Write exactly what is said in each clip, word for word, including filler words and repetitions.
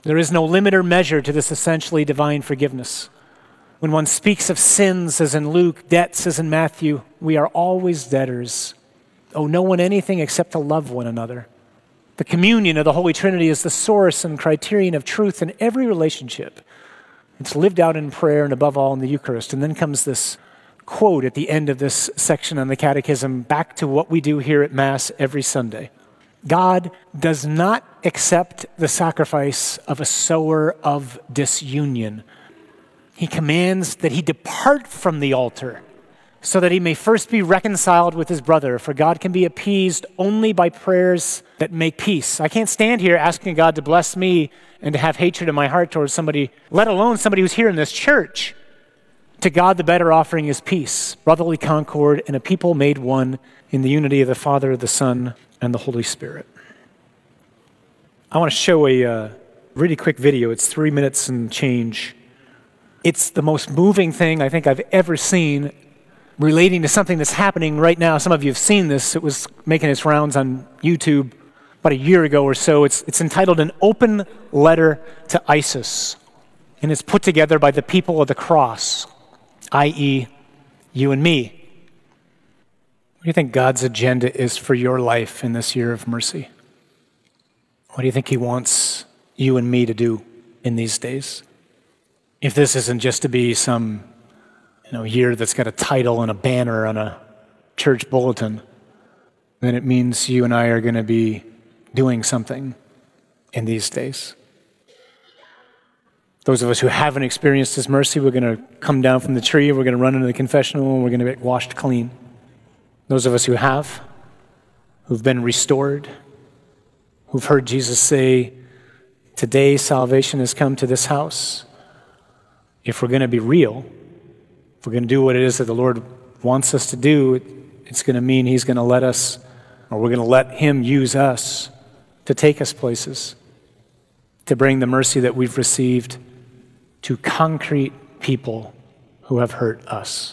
There is no limit or measure to this essentially divine forgiveness. When one speaks of sins, as in Luke, debts, as in Matthew, we are always debtors. Owe no one anything except to love one another. The communion of the Holy Trinity is the source and criterion of truth in every relationship. It's lived out in prayer and above all in the Eucharist. And then comes this quote at the end of this section on the Catechism, back to what we do here at Mass every Sunday. God does not accept the sacrifice of a sower of disunion. He commands that he depart from the altar so that he may first be reconciled with his brother, for God can be appeased only by prayers that make peace. I can't stand here asking God to bless me and to have hatred in my heart towards somebody, let alone somebody who's here in this church. To God, the better offering is peace, brotherly concord, and a people made one in the unity of the Father, the Son, and the Holy Spirit. I want to show a uh, really quick video. It's three minutes and change. It's the most moving thing I think I've ever seen relating to something that's happening right now. Some of you have seen this. It was making its rounds on YouTube about a year ago or so. It's, it's entitled An Open Letter to ISIS, and it's put together by the people of the cross, that is you and me. What do you think God's agenda is for your life in this year of mercy? What do you think he wants you and me to do in these days? If this isn't just to be some, you know, year that's got a title and a banner on a church bulletin, then it means you and I are going to be doing something in these days. Those of us who haven't experienced this mercy, we're going to come down from the tree, we're going to run into the confessional, and we're going to get washed clean. Those of us who have, who've been restored, who've heard Jesus say, today salvation has come to this house. If we're going to be real, if we're going to do what it is that the Lord wants us to do, it's going to mean he's going to let us, or we're going to let him use us to take us places, to bring the mercy that we've received to concrete people who have hurt us.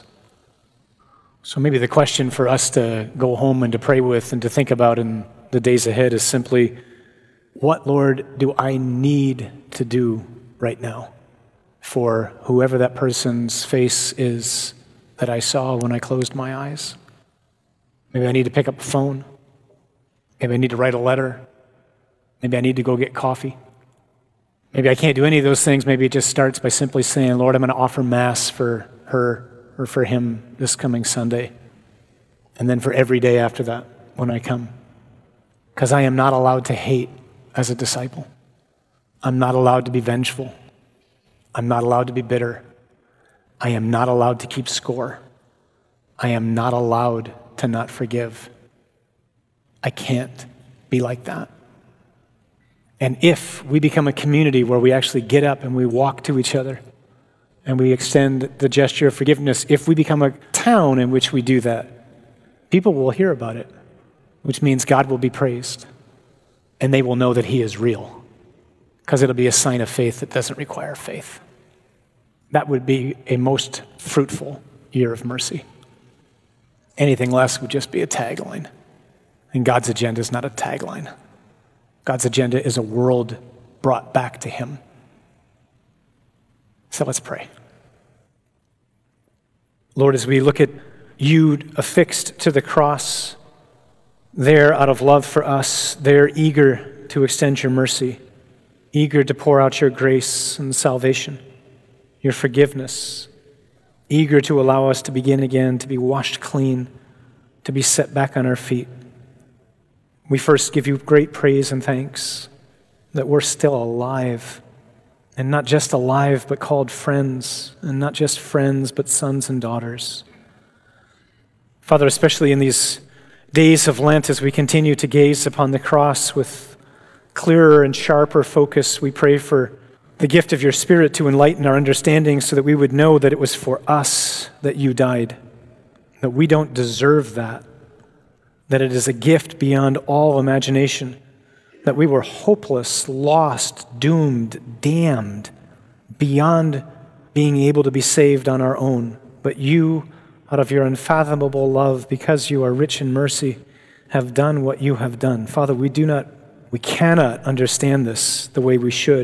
So maybe the question for us to go home and to pray with and to think about in the days ahead is simply, what, Lord, do I need to do right now for whoever that person's face is that I saw when I closed my eyes? Maybe I need to pick up a phone. Maybe I need to write a letter. Maybe I need to go get coffee. Maybe I can't do any of those things. Maybe it just starts by simply saying, Lord, I'm going to offer Mass for her or for him this coming Sunday, and then for every day after that when I come. Because I am not allowed to hate as a disciple. I'm not allowed to be vengeful. I'm not allowed to be bitter. I am not allowed to keep score. I am not allowed to not forgive. I can't be like that. And if we become a community where we actually get up and we walk to each other and we extend the gesture of forgiveness, if we become a town in which we do that, people will hear about it, which means God will be praised, and they will know that he is real, because it'll be a sign of faith that doesn't require faith. That would be a most fruitful year of mercy. Anything less would just be a tagline, and God's agenda is not a tagline. God's agenda is a world brought back to him. So let's pray. Lord, as we look at you affixed to the cross, there out of love for us, there eager to extend your mercy, eager to pour out your grace and salvation, your forgiveness, eager to allow us to begin again, to be washed clean, to be set back on our feet. We first give you great praise and thanks that we're still alive, and not just alive, but called friends, and not just friends, but sons and daughters. Father, especially in these days of Lent, as we continue to gaze upon the cross with clearer and sharper focus, we pray for the gift of your Spirit to enlighten our understanding so that we would know that it was for us that you died, that we don't deserve that, that it is a gift beyond all imagination, that we were hopeless, lost, doomed, damned, beyond being able to be saved on our own. But you, out of your unfathomable love, because you are rich in mercy, have done what you have done. Father, we do not, we cannot understand this the way we should.